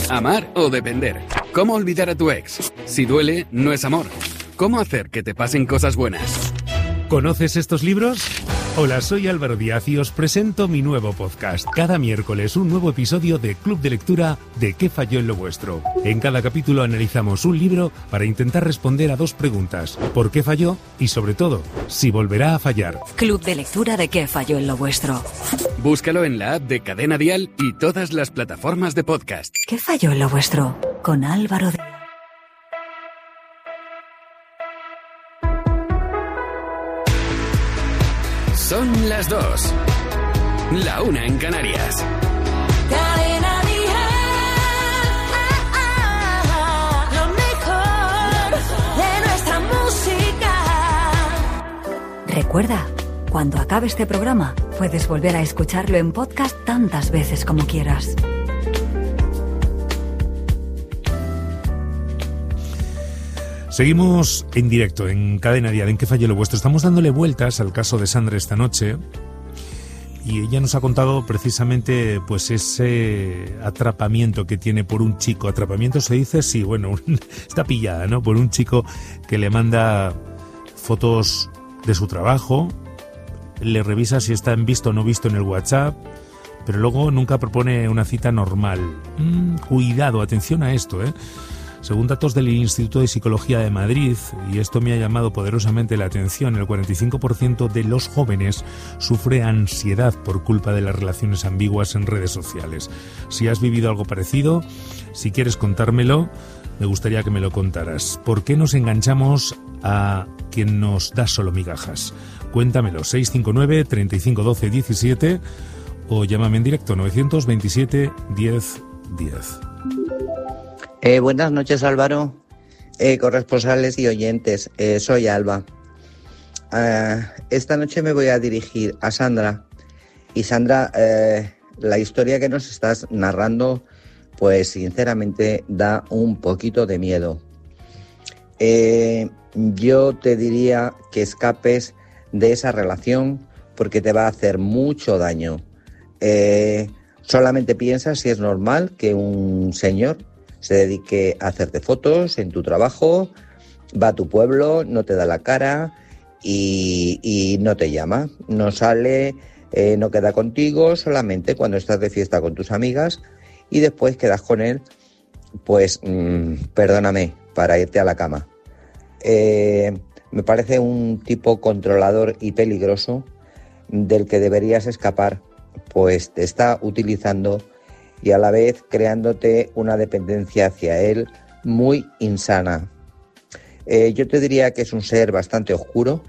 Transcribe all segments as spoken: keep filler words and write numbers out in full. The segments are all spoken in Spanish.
Amar o depender. ¿Cómo olvidar a tu ex? Si duele, no es amor. ¿Cómo hacer que te pasen cosas buenas? ¿Conoces estos libros? Hola, soy Álvaro Díaz y os presento mi nuevo podcast. Cada miércoles un nuevo episodio de Club de Lectura de ¿Qué falló en lo vuestro? En cada capítulo analizamos un libro para intentar responder a dos preguntas. ¿Por qué falló? Y sobre todo, si volverá a fallar. Club de Lectura de ¿Qué falló en lo vuestro? Búscalo en la app de Cadena Dial y todas las plataformas de podcast. ¿Qué falló en lo vuestro? Con Álvaro Díaz. Son las dos. La una en Canarias. Cadena Dial, lo mejor de nuestra música. Recuerda, cuando acabe este programa, puedes volver a escucharlo en podcast tantas veces como quieras. Seguimos en directo en Cadena Dial, en ¿Qué falló lo vuestro? Estamos dándole vueltas al caso de Sandra esta noche y ella nos ha contado precisamente pues ese atrapamiento que tiene por un chico. Atrapamiento se dice, sí, bueno, está pillada, ¿no? Por un chico que le manda fotos de su trabajo, le revisa si está en visto o no visto en el WhatsApp, pero luego nunca propone una cita normal. Mm, cuidado, atención a esto, ¿eh? Según datos del Instituto de Psicología de Madrid, y esto me ha llamado poderosamente la atención, el cuarenta y cinco por ciento de los jóvenes sufre ansiedad por culpa de las relaciones ambiguas en redes sociales. Si has vivido algo parecido, si quieres contármelo, me gustaría que me lo contaras. ¿Por qué nos enganchamos a quien nos da solo migajas? Cuéntamelo, seis cinco nueve, treinta y cinco, doce, diecisiete o llámame en directo, novecientos veintisiete, diez, diez. Eh, buenas noches, Álvaro, eh, corresponsales y oyentes. Eh, soy Alba. Uh, esta noche me voy a dirigir a Sandra. Y Sandra, eh, la historia que nos estás narrando, pues sinceramente da un poquito de miedo. Eh, yo te diría que escapes de esa relación porque te va a hacer mucho daño. Eh, solamente piensa si es normal que un señor se dedique a hacerte fotos en tu trabajo, va a tu pueblo, no te da la cara y, y no te llama, no sale, eh, no queda contigo, solamente cuando estás de fiesta con tus amigas y después quedas con él, pues mmm, perdóname, para irte a la cama. Eh, me parece un tipo controlador y peligroso del que deberías escapar, pues te está utilizando y a la vez creándote una dependencia hacia él muy insana. Eh, yo te diría que es un ser bastante oscuro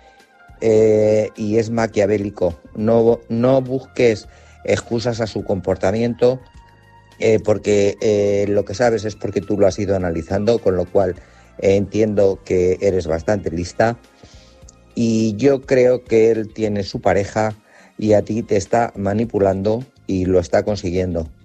eh, y es maquiavélico. No, no busques excusas a su comportamiento eh, porque eh, lo que sabes es porque tú lo has ido analizando, con lo cual eh, entiendo que eres bastante lista y yo creo que él tiene su pareja y a ti te está manipulando y lo está consiguiendo.